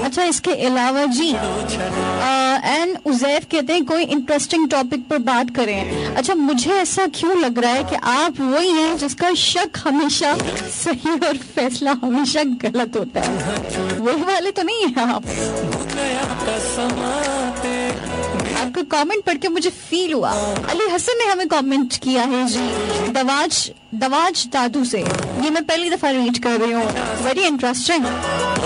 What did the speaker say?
अच्छा, इसके अलावा जी एन उजैफ कहते हैं कोई इंटरेस्टिंग टॉपिक पर बात करें। अच्छा, मुझे ऐसा क्यों लग रहा है कि आप वही हैं जिसका शक हमेशा सही और फैसला हमेशा गलत होता है। वही वाले तो नहीं है आप? आपका कमेंट पढ़ के मुझे फील हुआ। अली हसन ने हमें कमेंट किया है जी, दवाज दादू से। ये मैं पहली दफा रीड कर रही हूँ, वेरी इंटरेस्टिंग।